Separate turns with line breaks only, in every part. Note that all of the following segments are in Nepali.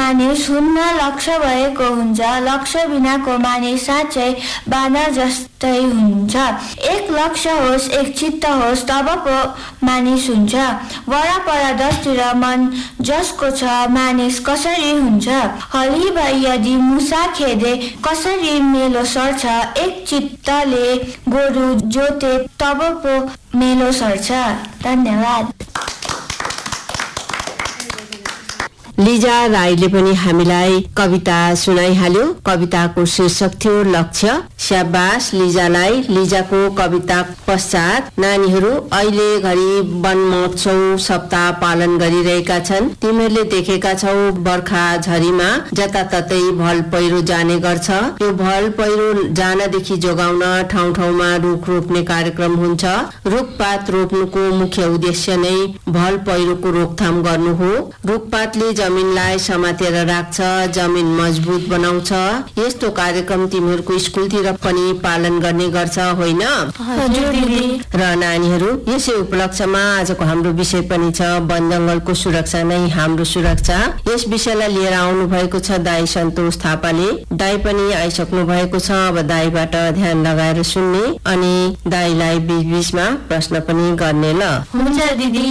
मानिस हुन्न लक्ष्य भएको हुन्छ, लक्ष्य बिनाको मानिस साँच्चै बानर जस्तै हुन्छ। एक लक्ष्य होस्, एक चित्त होस्, तब पो मानिस हुन्छ। वरपर दसतिर मन जसको छ, मानिस कसरी हुन्छ? हली भई यदि मुसा खेदे कसरी मेलो सर्छ? एक चित्तले गोरु जोते तब पो मेलो सर्छ। धन्यवाद।
लिजा राईले पनि हामीलाई कविता सुनाइहाल्यो। कविताको शीर्षक थियो लक्ष्य। स्याबास लिजालाई। लिजाको कविता पश्चात नानीहरू अहिले घरि वन महोत्सव सप्ताह पालन गरिरहेका छन्। तिमीहरूले देखेका छौ बर्खा झरीमा जताततै भल पहिरो जाने गर्छ। यो भल पहिरो जानदेखि जोगाउन ठाउँ ठाउँमा रुख रोप्ने कार्यक्रम हुन्छ। रुखपात रोप्नुको मुख्य उद्देश्य नै भल पहिरोको रोकथाम गर्नु हो। रुखपातले जमिनलाई समातेर राख्छ, जमिन मजबुत बनाउँछ। यस्तो कार्यक्रम तिमीहरूको स्कुलतिर पनि पालन गर्ने गर्छ होइन?
हजुर दिदी।
र नानीहरू यसै उपलक्ष्यमा आजको हाम्रो विषय पनि छ वन जंगलको सुरक्षा नै हाम्रो सुरक्षा। यस विषयलाई लिएर आउनु भएको छ दाई सन्तोष थापाले। दाई पनि आइसक्नु भएको छ। अब दाईबाट ध्यान लगाएर सुन्ने अनि दाईलाई बीचबीचमा प्रश्न पनि गर्ने ल।
हुन्छ दिदी।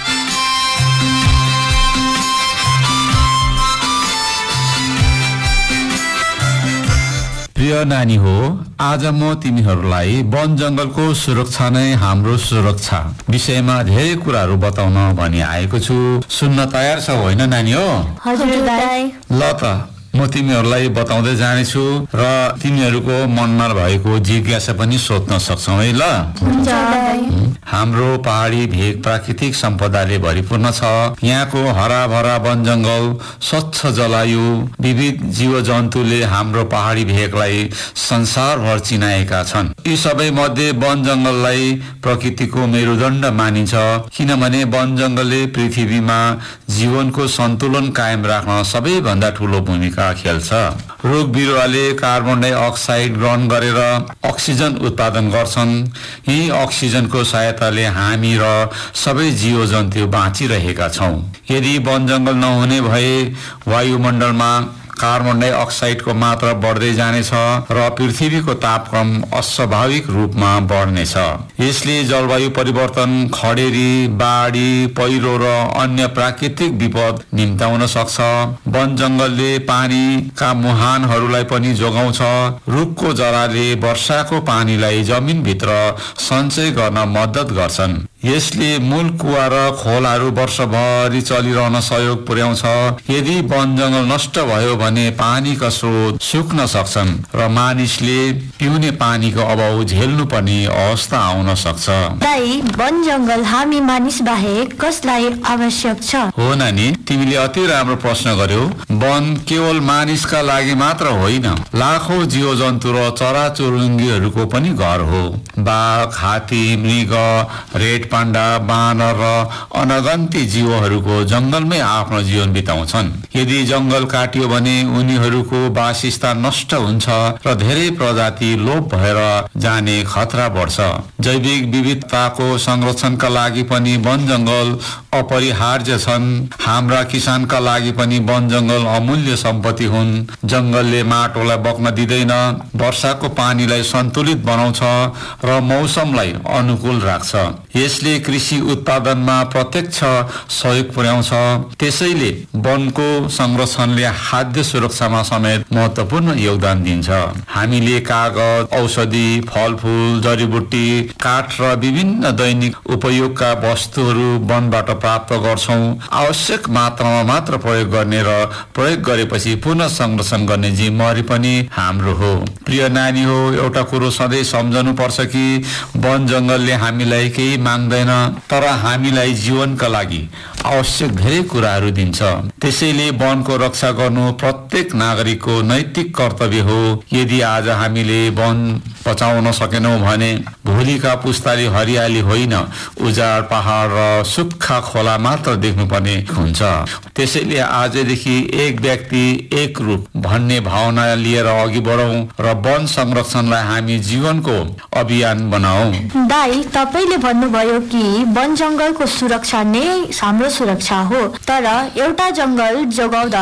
प्रिय नानी हो, आज म तिमीहरूलाई वन जंगलको सुरक्षा नै हाम्रो सुरक्षा विषयमा धेरै कुराहरू बताउन भनी आएको छु। सुन्न तयार छ होइन नानी हो?
हजुर दाइ।
ल त म तिमीहरूलाई बताउँदै जानेछु र तिमीहरूको मनमा भएको जिज्ञासा पनि सोध्न सक्छौ है ल।
हुन्छ दाइ।
हाम्रो पहाडी भेग प्राकृतिक सम्पदाले भरिपूर्ण छ। यहाँको हराभरा वन जंगल, स्वच्छ जलवायु, विविध जीव जन्तुले हाम्रो पहाडी भेगलाई संसारभर चिनाएका छन्। यी सबै मध्ये वन जंगललाई प्रकृतिको मेरुदण्ड मानिन्छ, किनभने वन जंगलले पृथ्वीमा जीवनको सन्तुलन कायम राख्न सबैभन्दा ठूलो भूमिका खेल्छ। रुख बिरुवाले कार्बन डाइ अक्साइड ग्रहण गरेर अक्सिजन उत्पादन गर्छन्। यही अक्सिजनको सहायताले हामी र सबै जीव जन्तु बाँचिरहेका छौं। यदि वन जंगल नहुने भए वायुमण्डलमा कार्बन डाइ अक्साइडको मात्रा बढ्दै जानेछ र पृथ्वीको तापक्रम अस्वाभाविक रूपमा बढ्नेछ। यसले जलवायु परिवर्तन, खडेरी, बाढी, पहिरो र अन्य प्राकृतिक विपद निम्त्याउन सक्छ। वन जंगलले पानीका मुहानहरूलाई पनि जोगाउँछ। रुखको जराले वर्षाको पानीलाई जमिनभित्र सञ्चय गर्न मद्दत गर्छन्। यसले मूल कुवा र खोलाहरू वर्षभरि चलिरहन सहयोग पुर्याउँछ। यदि वन जंगल नष्ट भयो भने पानीका स्रोत सुक्न सक्छन् र मानिसले पिउने पानीको अभाव झेल्नु पर्ने अवस्था आउन सक्छ।
दाइ, वन जंगल हामी मानिस बाहेक कसलाई आवश्यक छ?
हो नानी, तिमीले अति राम्रो प्रश्न गर्यौ। वन केवल मानिसका लागि मात्र होइन, लाखौं जीव जन्तु र चराचुरुङ्गीहरूको पनि घर हो। बाघ, हात्ती, मृग, रेड पाण्डा, बानर र अनगन्ती जीवहरूको जंगलमै आफ्नो जीवन बिताउँछन्। यदि जंगल काटियो भने उनीहरूको वासस्थान नष्ट हुन्छ र धेरै प्रजाति लोप भएर जाने खतरा बढ्छ। जैविक विविधताको संरक्षणका लागि पनि वन जंगल अपरिहार्य छन्। हाम्रा किसानका लागि पनि वन जंगल अमूल्य सम्पत्ति हुन्। जंगलले माटोलाई बग्न दिँदैन, वर्षाको पानीलाई सन्तुलित बनाउँछ र मौसमलाई अनुकूल राख्छ। यसले कृषि उत्पादनमा प्रत्यक्ष सहयोग पुर्याउँछ। त्यसैले वनको संरक्षणले खाद्य सुरक्षामा समेत महत्वपूर्ण योगदान दिन्छ। हामीले कागज, औषधि, फलफूल, जडीबुटी, काठ र विभिन्न दैनिक उपयोगका वस्तुहरू वनबाट प्राप्त गर्छौं। आवश्यक मात्रामा मात्र प्रयोग गर्ने र प्रयोग गरेपछि पुनः संरक्षण गर्ने जिम्मेवारी पनि हाम्रो हो। प्रिय नानी हो, एउटा कुरो सधैँ सम्झनु पर्छ कि वन जंगलले हामीलाई केही माग्दैन, तर हामीलाई जीवनका लागि आवश्यक धेरै कुराहरू दिन्छ। त्यसैले वनको रक्षा गर्नु प्रत्येक नागरिकको नैतिक कर्तव्य हो। यदि आज हामीले वन बचाउन सकेनौं भने भोलिका पुस्ताले हरियाली होइन, उजाड पहाड र सुक्खा खोला मात्र देख्नुपर्ने हुन्छ। त्यसैले आजदेखि एक व्यक्ति एक रूप भन्ने भावना लिएर अघि बढौं र वन संरक्षणलाई हामी जीवनको अभियान बनाऊ।
दाइ, तपाईले भन्नुभयो कि वन जंगलको सुरक्षा नै हाम्रो सुरक्षा हो, तर एउटा जंगल जोगाउँदा